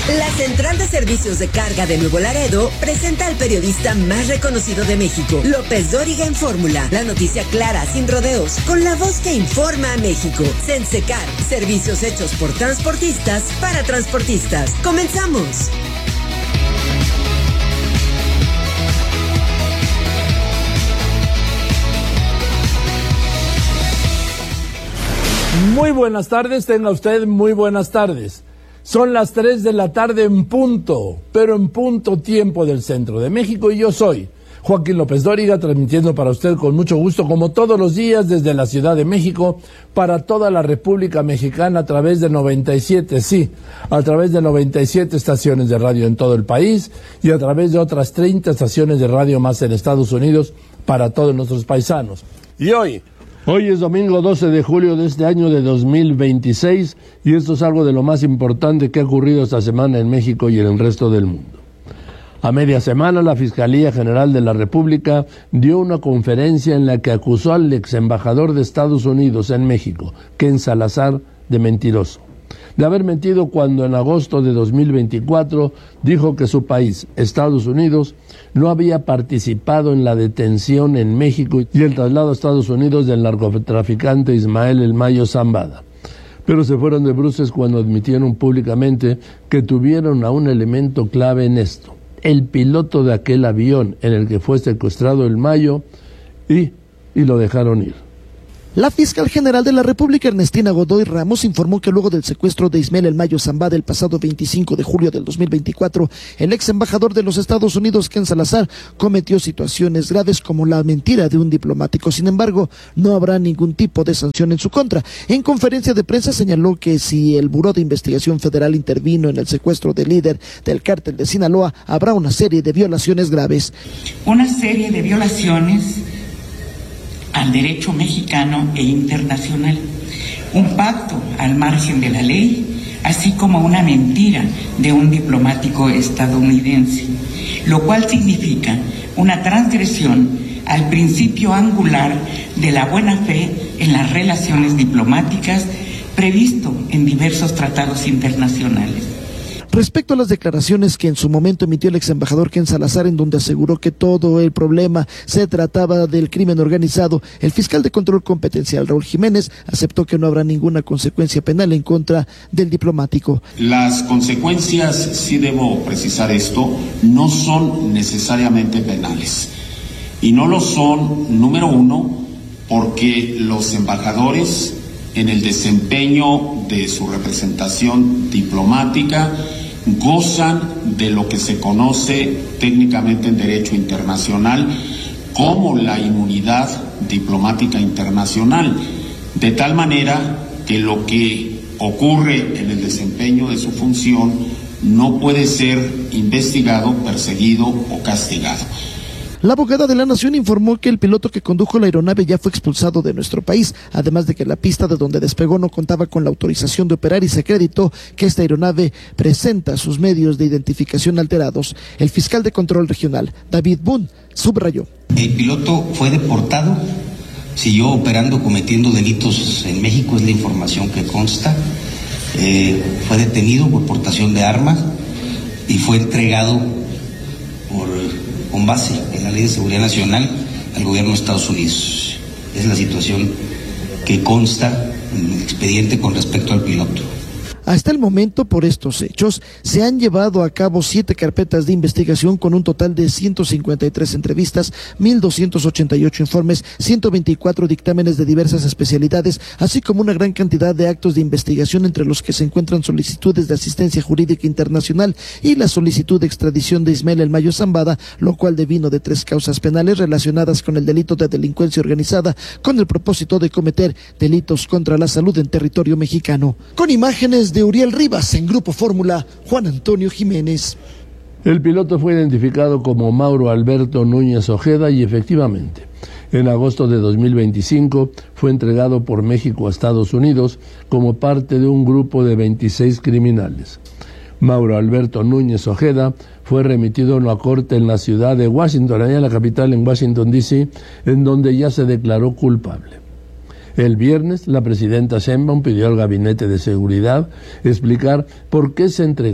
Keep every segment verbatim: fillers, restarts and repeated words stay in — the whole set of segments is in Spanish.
La Central de Servicios de Carga de Nuevo Laredo presenta al periodista más reconocido de México, López Dóriga en Fórmula. La noticia clara, sin rodeos, con la voz que informa a México. Sensecar, servicios hechos por transportistas para transportistas. ¡Comenzamos! Muy buenas tardes, tenga usted muy buenas tardes. Son las tres de la tarde en punto, pero en punto tiempo del centro de México, y yo soy Joaquín López Dóriga, transmitiendo para usted con mucho gusto, como todos los días, desde la Ciudad de México, para toda la República Mexicana, a través de noventa y siete, sí, a través de noventa y siete estaciones de radio en todo el país, y a través de otras treinta estaciones de radio más en Estados Unidos, para todos nuestros paisanos. Y hoy... Hoy es domingo doce de julio de este año de dos mil veintiséis, y esto es algo de lo más importante que ha ocurrido esta semana en México y en el resto del mundo. A media semana, la Fiscalía General de la República dio una conferencia en la que acusó al ex embajador de Estados Unidos en México, Ken Salazar, de mentiroso, de haber mentido cuando en agosto de dos mil veinticuatro dijo que su país, Estados Unidos, no había participado en la detención en México y el traslado a Estados Unidos del narcotraficante Ismael El Mayo Zambada. Pero se fueron de bruces cuando admitieron públicamente que tuvieron a un elemento clave en esto: el piloto de aquel avión en el que fue secuestrado El Mayo, y, y lo dejaron ir. La fiscal general de la República, Ernestina Godoy Ramos, informó que luego del secuestro de Ismael El Mayo Zambada el pasado veinticinco de julio del dos mil veinticuatro, el ex embajador de los Estados Unidos, Ken Salazar, cometió situaciones graves como la mentira de un diplomático. Sin embargo, no habrá ningún tipo de sanción en su contra. En conferencia de prensa señaló que si el Buró de Investigación Federal intervino en el secuestro del líder del cártel de Sinaloa, habrá una serie de violaciones graves. Una serie de violaciones al derecho mexicano e internacional, un pacto al margen de la ley, así como una mentira de un diplomático estadounidense, lo cual significa una transgresión al principio angular de la buena fe en las relaciones diplomáticas previsto en diversos tratados internacionales. Respecto a las declaraciones que en su momento emitió el ex embajador Ken Salazar, en donde aseguró que todo el problema se trataba del crimen organizado, el fiscal de control competencial Raúl Jiménez aceptó que no habrá ninguna consecuencia penal en contra del diplomático. Las consecuencias, sí debo precisar esto, no son necesariamente penales. Y no lo son, número uno, porque los embajadores, en el desempeño de su representación diplomática, gozan de lo que se conoce técnicamente en derecho internacional como la inmunidad diplomática internacional, de tal manera que lo que ocurre en el desempeño de su función no puede ser investigado, perseguido o castigado. La abogada de la Nación informó que el piloto que condujo la aeronave ya fue expulsado de nuestro país, además de que la pista de donde despegó no contaba con la autorización de operar, y se acreditó que esta aeronave presenta sus medios de identificación alterados. El fiscal de control regional, David Boone, subrayó: el piloto fue deportado, siguió operando, cometiendo delitos en México, es la información que consta. Eh, fue detenido por portación de armas y fue entregado por... con base en la Ley de Seguridad Nacional al gobierno de Estados Unidos. Es la situación que consta en el expediente con respecto al piloto. Hasta el momento, por estos hechos, se han llevado a cabo siete carpetas de investigación con un total de ciento cincuenta y tres entrevistas, mil doscientos ochenta y ocho informes, ciento veinticuatro dictámenes de diversas especialidades, así como una gran cantidad de actos de investigación, entre los que se encuentran solicitudes de asistencia jurídica internacional y la solicitud de extradición de Ismael El Mayo Zambada, lo cual devino de tres causas penales relacionadas con el delito de delincuencia organizada, con el propósito de cometer delitos contra la salud en territorio mexicano. Con imágenes de Uriel Rivas, en Grupo Fórmula, Juan Antonio Jiménez. El piloto fue identificado como Mauro Alberto Núñez Ojeda y efectivamente, en agosto de dos mil veinticinco fue entregado por México a Estados Unidos como parte de un grupo de veintiséis criminales. Mauro Alberto Núñez Ojeda fue remitido a una corte en la ciudad de Washington, allá en la capital, en Washington D C, en donde ya se declaró culpable. El viernes, la presidenta Sheinbaum pidió al Gabinete de Seguridad explicar por qué se entregó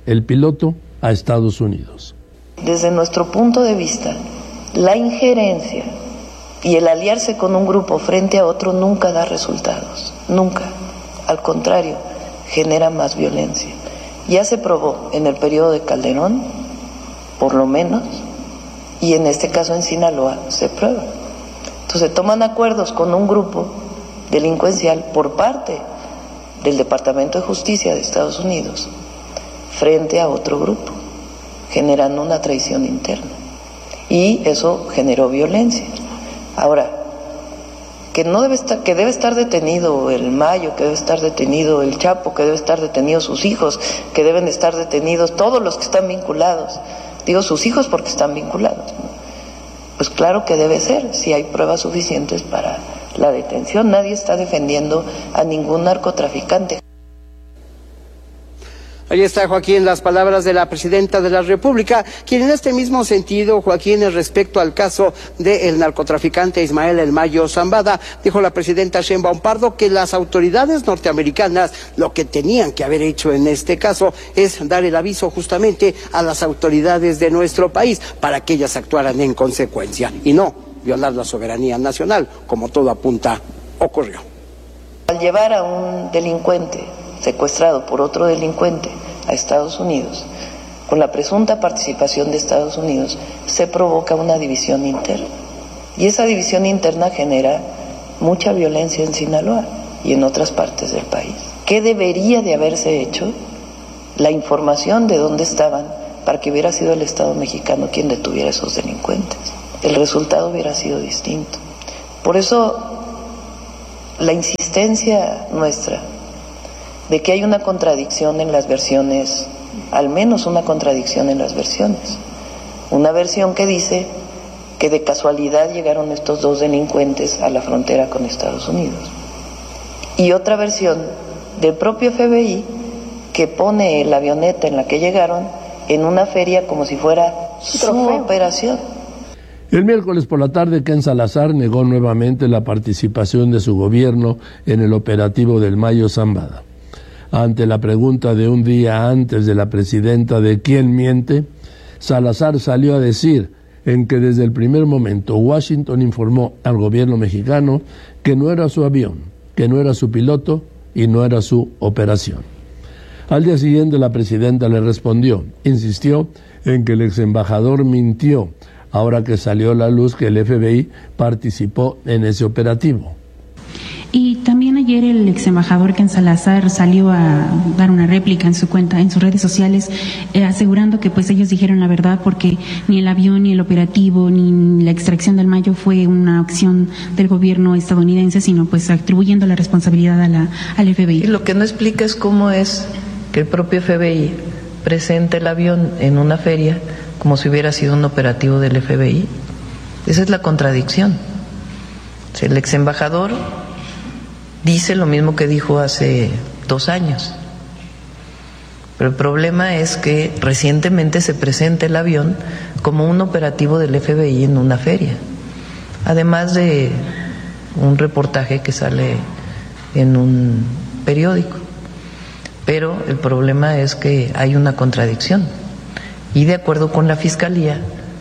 el piloto a Estados Unidos. Desde nuestro punto de vista, la injerencia y el aliarse con un grupo frente a otro nunca da resultados, nunca. Al contrario, genera más violencia. Ya se probó en el periodo de Calderón, por lo menos, y en este caso en Sinaloa se prueba. Entonces toman acuerdos con un grupo delincuencial por parte del Departamento de Justicia de Estados Unidos frente a otro grupo, generando una traición interna. Y eso generó violencia. Ahora, que no debe estar, que debe estar detenido el Mayo, que debe estar detenido el Chapo, que debe estar detenido sus hijos, que deben estar detenidos todos los que están vinculados. Digo sus hijos porque están vinculados, ¿no? Pues claro que debe ser, si hay pruebas suficientes para la detención. Nadie está defendiendo a ningún narcotraficante. Ahí está, Joaquín, las palabras de la presidenta de la República, quien en este mismo sentido, Joaquín, respecto al caso del narcotraficante Ismael El Mayo Zambada, dijo la presidenta Sheinbaum Pardo que las autoridades norteamericanas lo que tenían que haber hecho en este caso es dar el aviso justamente a las autoridades de nuestro país para que ellas actuaran en consecuencia y no violar la soberanía nacional, como todo apunta ocurrió. Al llevar a un delincuente secuestrado por otro delincuente a Estados Unidos, con la presunta participación de Estados Unidos, se provoca una división interna. Y esa división interna genera mucha violencia en Sinaloa y en otras partes del país. ¿Qué debería de haberse hecho? La información de dónde estaban para que hubiera sido el Estado mexicano quien detuviera a esos delincuentes. El resultado hubiera sido distinto. Por eso, la insistencia nuestra de que hay una contradicción en las versiones, al menos una contradicción en las versiones. Una versión que dice que de casualidad llegaron estos dos delincuentes a la frontera con Estados Unidos. Y otra versión del propio F B I que pone la avioneta en la que llegaron en una feria como si fuera su operación. El miércoles por la tarde, Ken Salazar negó nuevamente la participación de su gobierno en el operativo del Mayo Zambada. Ante la pregunta de un día antes de la presidenta de quién miente, Salazar salió a decir en que desde el primer momento Washington informó al gobierno mexicano que no era su avión, que no era su piloto y no era su operación. Al día siguiente la presidenta le respondió, insistió en que el ex embajador mintió, ahora que salió a la luz que el F B I participó en ese operativo. Y también ayer el ex embajador Ken Salazar salió a dar una réplica en su cuenta, en sus redes sociales, eh, asegurando que pues ellos dijeron la verdad porque ni el avión, ni el operativo, ni la extracción del Mayo fue una acción del gobierno estadounidense, sino pues atribuyendo la responsabilidad a la, al F B I. Y lo que no explica es cómo es que el propio F B I presente el avión en una feria como si hubiera sido un operativo del F B I. Esa es la contradicción. O sea, el ex embajador dice lo mismo que dijo hace dos años. Pero el problema es que recientemente se presenta el avión como un operativo del F B I en una feria. Además de un reportaje que sale en un periódico. Pero el problema es que hay una contradicción. Y de acuerdo con la Fiscalía,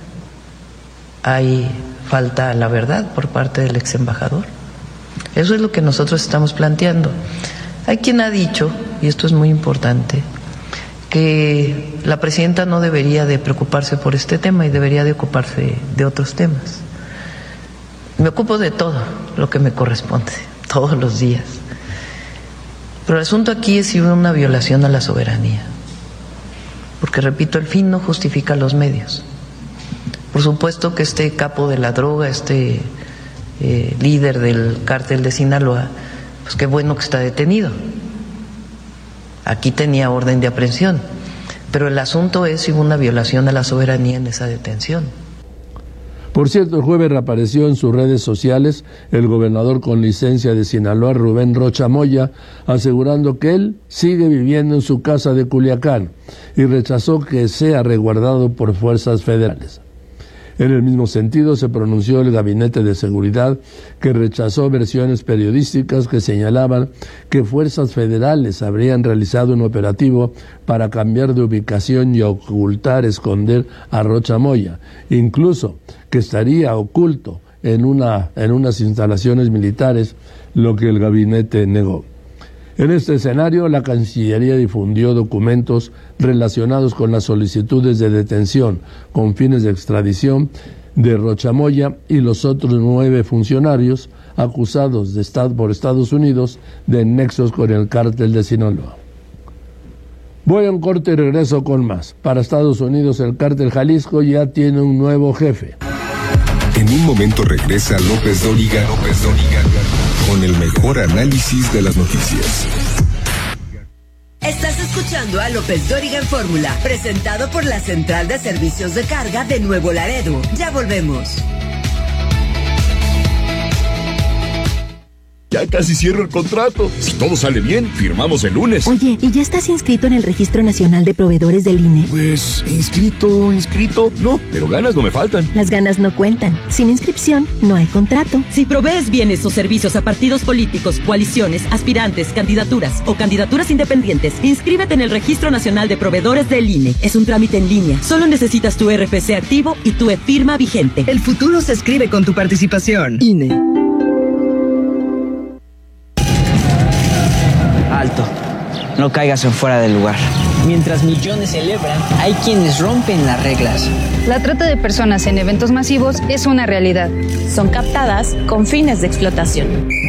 hay falta a la verdad por parte del ex embajador. Eso es lo que nosotros estamos planteando. Hay quien ha dicho, y esto es muy importante, que la presidenta no debería de preocuparse por este tema y debería de ocuparse de otros temas. Me ocupo de todo lo que me corresponde, todos los días. Pero el asunto aquí es si hubo una violación a la soberanía. Porque, repito, el fin no justifica los medios. Por supuesto que este capo de la droga, este eh, líder del cártel de Sinaloa, pues qué bueno que está detenido. Aquí tenía orden de aprehensión. Pero el asunto es si hubo una violación a la soberanía en esa detención. Por cierto, el jueves reapareció en sus redes sociales el gobernador con licencia de Sinaloa, Rubén Rocha Moya, asegurando que él sigue viviendo en su casa de Culiacán y rechazó que sea resguardado por fuerzas federales. En el mismo sentido se pronunció el Gabinete de Seguridad, que rechazó versiones periodísticas que señalaban que fuerzas federales habrían realizado un operativo para cambiar de ubicación y ocultar, esconder a Rocha Moya, incluso que estaría oculto en una, en unas instalaciones militares, lo que el gabinete negó. En este escenario, la Cancillería difundió documentos relacionados con las solicitudes de detención con fines de extradición de Rocha Moya y los otros nueve funcionarios acusados de estar por Estados Unidos de nexos con el cártel de Sinaloa. Voy a un corte y regreso con más. Para Estados Unidos, el cártel Jalisco ya tiene un nuevo jefe. En un momento regresa López Dóriga, López Dóriga, con el mejor análisis de las noticias. Estás escuchando a López Dóriga en Fórmula, presentado por la Central de Servicios de Carga de Nuevo Laredo. Ya volvemos. Ya casi cierro el contrato. Si todo sale bien, firmamos el lunes. Oye, ¿y ya estás inscrito en el Registro Nacional de Proveedores del I N E? Pues, inscrito, inscrito, no, pero ganas no me faltan. Las ganas no cuentan. Sin inscripción, no hay contrato. Si provees bienes o servicios a partidos políticos, coaliciones, aspirantes, candidaturas o candidaturas independientes, inscríbete en el Registro Nacional de Proveedores del I N E. Es un trámite en línea. Solo necesitas tu R F C activo y tu e-firma vigente. El futuro se escribe con tu participación. I N E. Alto, no caigas en fuera del lugar. Mientras millones celebran, hay quienes rompen las reglas. La trata de personas en eventos masivos es una realidad. Son captadas con fines de explotación.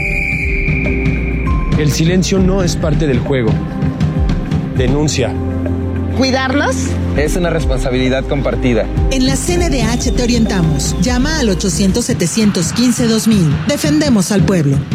El silencio no es parte del juego. Denuncia. ¿Cuidarlos? Es una responsabilidad compartida. En la C N D H te orientamos. Llama al ochocientos, setecientos quince, dos mil. Defendemos al pueblo.